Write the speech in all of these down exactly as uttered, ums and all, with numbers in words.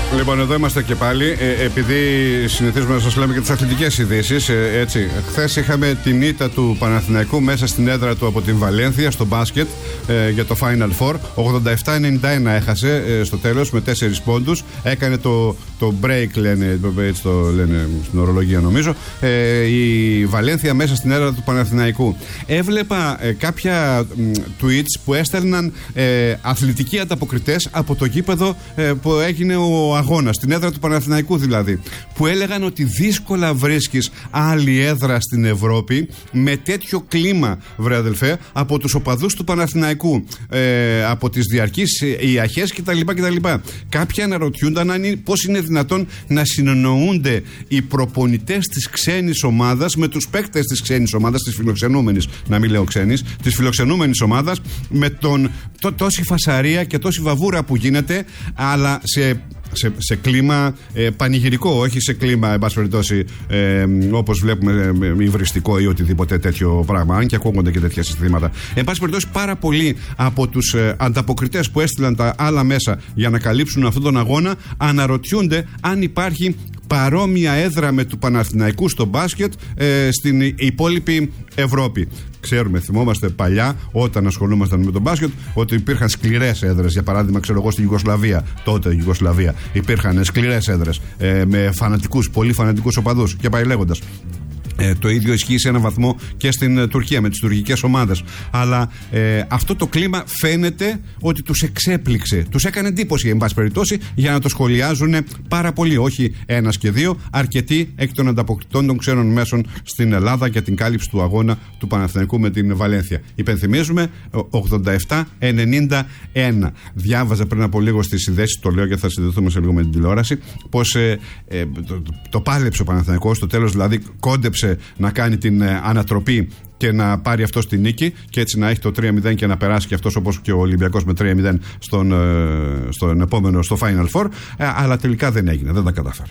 Λοιπόν, εδώ είμαστε και πάλι. Ε, επειδή συνηθίζουμε να σας λέμε και τις αθλητικές ειδήσεις, ε, έτσι. Χθες είχαμε την ήττα του Παναθηναϊκού μέσα στην έδρα του από την Βαλένθια στο μπάσκετ ε, για το Final Four. ογδόντα επτά ενενήντα ένα έχασε ε, στο τέλος με τέσσερις πόντους. Έκανε το, το break, λένε, έτσι το λένε στην ορολογία νομίζω, ε, η Βαλένθια μέσα στην έδρα του Παναθηναϊκού. Έβλεπα ε, κάποια μ, tweets που έστελναν ε, αθλητικοί ανταποκριτές από το γήπεδο ε, που έγινε ο αγώνα, στην έδρα του Παναθηναϊκού δηλαδή, που έλεγαν ότι δύσκολα βρίσκεις άλλη έδρα στην Ευρώπη με τέτοιο κλίμα, βρε αδελφέ, από τους οπαδούς του Παναθηναϊκού, ε, από τις διαρκείς ιαχές κτλ. κτλ. Κάποιοι αναρωτιούνταν αν πώς είναι δυνατόν να συνεννοούνται οι προπονητές της ξένης ομάδας με τους παίκτες της ξένης ομάδας, της φιλοξενούμενης, να μην λέω ξένης, της φιλοξενούμενης ομάδας, με τον, το, τόση φασαρία και τόση βαβούρα που γίνεται, αλλά σε Σε, σε κλίμα ε, πανηγυρικό, όχι σε κλίμα, εν πάση περιπτώσει, ε, όπως βλέπουμε, ε, υβριστικό ή οτιδήποτε τέτοιο πράγμα. Αν και ακούγονται και τέτοια συστήματα. Εν πάση περιπτώσει, πάρα πολλοί από τους ε, ανταποκριτές που έστειλαν τα άλλα μέσα για να καλύψουν αυτόν τον αγώνα αναρωτιούνται αν υπάρχει παρόμοια έδρα με του Παναθηναϊκού στο μπάσκετ ε, στην υπόλοιπη Ευρώπη. Ξέρουμε, θυμόμαστε παλιά, όταν ασχολούμασταν με τον μπάσκετ, ότι υπήρχαν σκληρές έδρες. Για παράδειγμα, ξέρω εγώ, στην Ιουγκοσλαβία, τότε η Ιουγκοσλαβία, υπήρχαν σκληρές έδρες ε, με φανατικούς, πολύ φανατικούς οπαδούς και πάει λέγοντας. Ε, το ίδιο ισχύει σε έναν βαθμό και στην ε, Τουρκία με τις τουρκικές ομάδες. Αλλά ε, αυτό το κλίμα φαίνεται ότι τους εξέπληξε. Τους έκανε εντύπωση, εν πάση περιπτώσει, για να το σχολιάζουν πάρα πολύ. Όχι ένας και δύο, αρκετοί εκ των ανταποκριτών των ξένων μέσων στην Ελλάδα για την κάλυψη του αγώνα του Παναθηναϊκού με την Βαλένθια. Υπενθυμίζουμε, ογδόντα επτά ενενήντα ένα. Διάβαζα πριν από λίγο στις ειδήσεις, το λέω και θα συνδεθούμε σε λίγο με την τηλεόραση, πως ε, ε, το, το, το πάλεψε ο Παναθηναϊκός, στο τέλος δηλαδή κόντεψε να κάνει την ε, ανατροπή και να πάρει αυτό στη νίκη και έτσι να έχει το τρία μηδέν και να περάσει και αυτός όπως και ο Ολυμπιακός με τρία μηδέν στον, ε, στον επόμενο, στο Final Four, ε, αλλά τελικά δεν έγινε, δεν τα κατάφερε.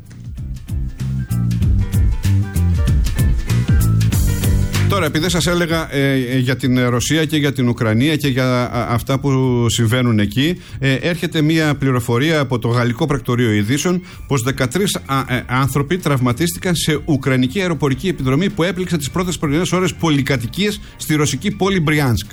Τώρα, επειδή σας έλεγα ε, για την Ρωσία και για την Ουκρανία και για α, αυτά που συμβαίνουν εκεί, ε, έρχεται μια πληροφορία από το Γαλλικό Πρακτορείο Ειδήσεων πως δεκατρείς α, ε, άνθρωποι τραυματίστηκαν σε ουκρανική αεροπορική επιδρομή που έπληξε τις πρώτες πρωινές ώρες πολυκατοικίες στη ρωσική πόλη Μπριάνσκ.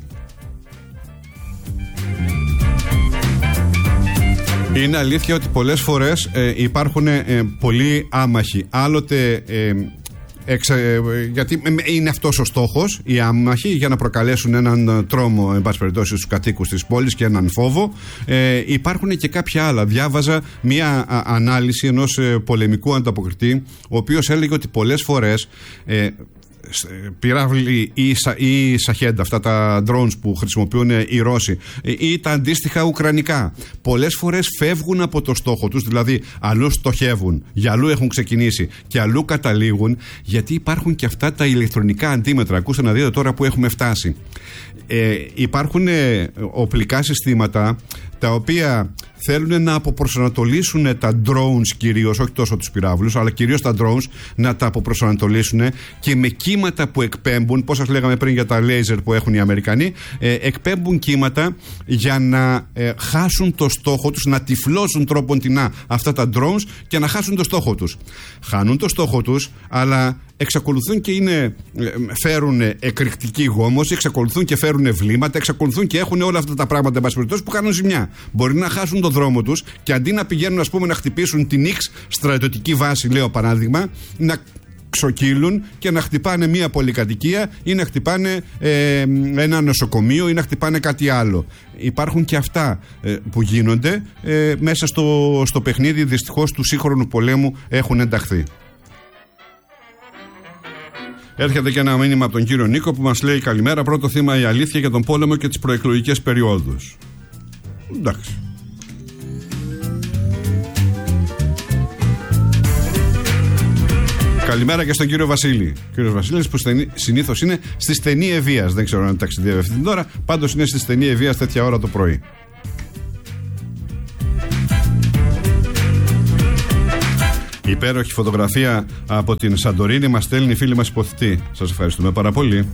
Είναι αλήθεια ότι πολλές φορές ε, υπάρχουν ε, πολλοί άμαχοι. Άλλοτε ε, Εξα, γιατί είναι αυτός ο στόχος, οι άμαχοι, για να προκαλέσουν έναν τρόμο, εν πάση περιπτώσει, στους κατοίκους της πόλης και έναν φόβο. Ε, υπάρχουν και κάποια άλλα. Διάβαζα μια α, ανάλυση ενός ε, πολεμικού ανταποκριτή, ο οποίος έλεγε ότι πολλές φορές ε, πυράβλοι ή, σα, ή σαχέντα, αυτά τα drones που χρησιμοποιούν οι Ρώσοι ή τα αντίστοιχα ουκρανικά, πολλές φορές φεύγουν από το στόχο τους, δηλαδή αλλού στοχεύουν, για αλλού έχουν ξεκινήσει και αλλού καταλήγουν, γιατί υπάρχουν και αυτά τα ηλεκτρονικά αντίμετρα. Ακούστε να δείτε τώρα που έχουμε φτάσει. Ε, υπάρχουν ε, οπλικά συστήματα τα οποία θέλουν να αποπροσανατολίσουν τα drones κυρίως, όχι τόσο τους πυράβλους, αλλά κυρίως τα drones να τα αποπροσανατολίσουν και με κύματα που εκπέμπουν, πώς σας λέγαμε πριν για τα λέιζερ που έχουν οι Αμερικανοί, ε, εκπέμπουν κύματα για να ε, χάσουν το στόχο τους, να τυφλώσουν τρόποντινά αυτά τα drones και να χάσουν το στόχο τους. Χάνουν το στόχο τους, αλλά εξακολουθούν και είναι, φέρουν εκρηκτική γόμωση, εξακολουθούν και φέρουν βλήματα, εξακολουθούν και έχουν όλα αυτά τα πράγματα που κάνουν ζημιά. Μπορεί να χάσουν τον δρόμο τους και αντί να πηγαίνουν, ας πούμε, να χτυπήσουν την X στρατιωτική βάση, λέω παράδειγμα, να ξοκύλουν και να χτυπάνε μια πολυκατοικία ή να χτυπάνε ε, ένα νοσοκομείο ή να χτυπάνε κάτι άλλο. Υπάρχουν και αυτά ε, που γίνονται ε, μέσα στο, στο παιχνίδι, δυστυχώς, του σύγχρονου πολέμου έχουν ενταχθεί. Έρχεται και ένα μήνυμα από τον κύριο Νίκο που μας λέει: καλημέρα, πρώτο θύμα η αλήθεια για τον πόλεμο και τις προεκλογικές περιόδους. Εντάξει. Καλημέρα και στον κύριο Βασίλη. Ο κύριος Βασίλης που συνήθως είναι στη στενή Ευβοίας. Δεν ξέρω αν ταξιδεύει αυτή την ώρα. Πάντως είναι στη στενή Ευβοίας τέτοια ώρα το πρωί. Υπέροχη φωτογραφία από την Σαντορίνη μας στέλνει η φίλη μας Υποθητή. Σας ευχαριστούμε πάρα πολύ.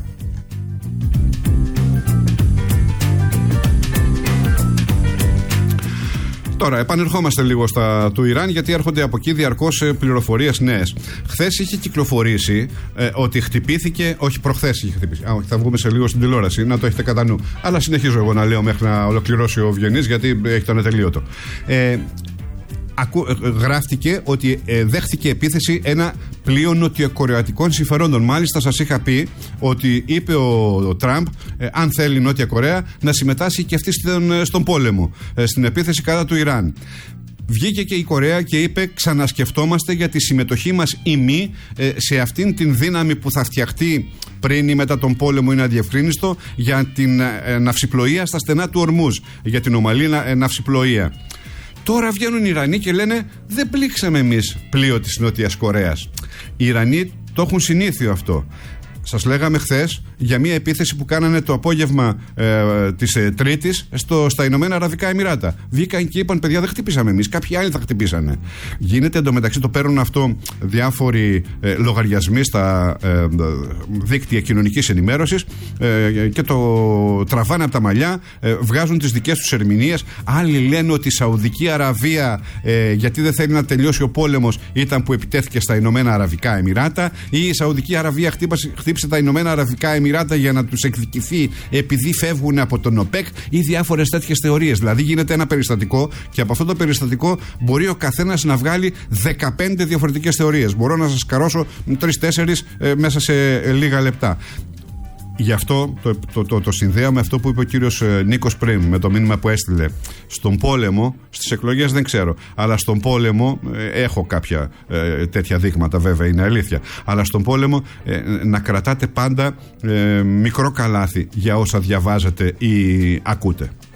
Τώρα, επανερχόμαστε λίγο στα του Ιράν, γιατί έρχονται από εκεί διαρκώς πληροφορίες νέες. Χθες είχε κυκλοφορήσει ε, ότι χτυπήθηκε, όχι προχθές είχε χτυπήσει. Α, θα βγούμε σε λίγο στην τηλεόραση, να το έχετε κατά νου. Αλλά συνεχίζω εγώ να λέω μέχρι να ολοκληρώσει ο Βιονής, γιατί έχει τον ατελείωτο. Ε, Ακού, γράφτηκε ότι ε, δέχθηκε επίθεση ένα πλοίο νοτιοκορεατικών συμφερόντων. Μάλιστα, σας είχα πει ότι είπε ο, ο Τραμπ, ε, αν θέλει η Νότια Κορέα, να συμμετάσχει και αυτή στον, στον πόλεμο, ε, στην επίθεση κατά του Ιράν. Βγήκε και η Κορέα και είπε: ξανασκεφτόμαστε για τη συμμετοχή μας ή μη ε, σε αυτήν την δύναμη που θα φτιαχτεί πριν ή μετά τον πόλεμο, είναι αδιευκρίνιστο, για την ε, ναυσιπλοεία στα στενά του Ορμούζ, για την ομαλή ε, ναυσιπλοεία. Τώρα βγαίνουν οι Ιρανοί και λένε: δεν πλήξαμε εμείς πλοίο της Νότιας Κορέας. Οι Ιρανοί το έχουν συνήθειο αυτό. Σας λέγαμε χθες για μια επίθεση που κάνανε το απόγευμα ε, της ε, Τρίτης στο, στα Ηνωμένα Αραβικά Εμιράτα. Βγήκαν και είπαν: παιδιά, δεν χτυπήσαμε εμείς, κάποιοι άλλοι θα χτυπήσανε. Γίνεται εντωμεταξύ, το παίρνουν αυτό διάφοροι ε, λογαριασμοί στα ε, δίκτυα κοινωνικής ενημέρωσης ε, και το τραβάνε από τα μαλλιά, ε, βγάζουν τις δικές τους ερμηνείες. Άλλοι λένε ότι η Σαουδική Αραβία, ε, γιατί δεν θέλει να τελειώσει ο πόλεμος, ήταν που επιτέθηκε στα Ηνωμένα Αραβικά Εμιράτα, ή η Σαουδική Αραβία χτύπησε, χτύπησε τα Ηνωμένα Αραβικά Εμιράτα για να τους εκδικηθεί επειδή φεύγουν από τον ΟΠΕΚ, ή διάφορες τέτοιες θεωρίες. Δηλαδή γίνεται ένα περιστατικό και από αυτό το περιστατικό μπορεί ο καθένας να βγάλει δεκαπέντε διαφορετικές θεωρίες. Μπορώ να σας καρώσω τρεις-τέσσερις ε, μέσα σε ε, λίγα λεπτά. Γι' αυτό το, το, το, το συνδέω με αυτό που είπε ο κύριος ε, Νίκος πριν, με το μήνυμα που έστειλε. Στον πόλεμο, στις εκλογές δεν ξέρω, αλλά στον πόλεμο ε, έχω κάποια ε, τέτοια δείγματα, βέβαια, είναι αλήθεια. Αλλά στον πόλεμο ε, να κρατάτε πάντα ε, μικρό καλάθι για όσα διαβάζετε ή ακούτε.